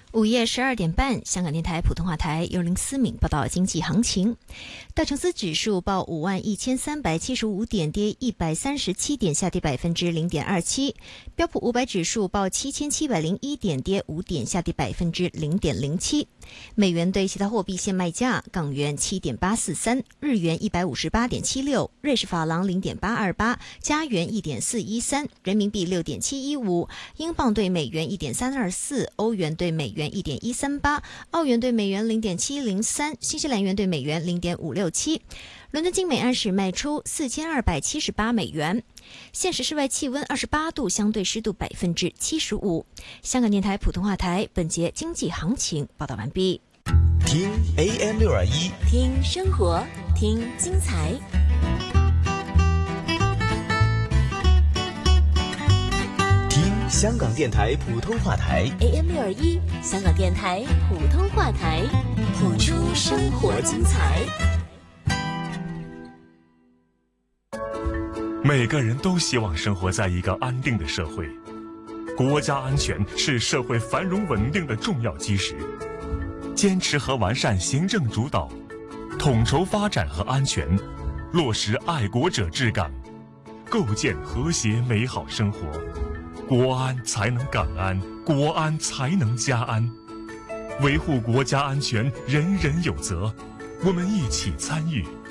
午夜12点半，香港电台普通话台由林思敏报道经济行情。道琼斯指数报51375点，跌137点，下跌0.27%。标普500指数报7701点，跌5点，下跌0.07%。美元对其他货币现卖价：港元7.843，日元158.76，瑞士法郎0.828，加元1.413，人民币6.715，英镑对美元1.324，欧元对美元1.138，澳元对美元0.703，新西兰元对美元0.567。伦敦金每安士卖出4278美元。现时室外气温28度，相对湿度75%。香港电台普通话台本节经济行情报道完毕。 听 AM621， 听生活，听精彩。 听香港电台普通话台 AM621，香港电台普通话台，谱出生活精彩。 每个人都希望生活在一个安定的社会，国家安全是社会繁荣稳定的重要基石。坚持和完善行政主导，统筹发展和安全，落实爱国者治港，构建和谐美好生活。国安才能港安，国安才能家安。维护国家安全，人人有责。我们一起参与，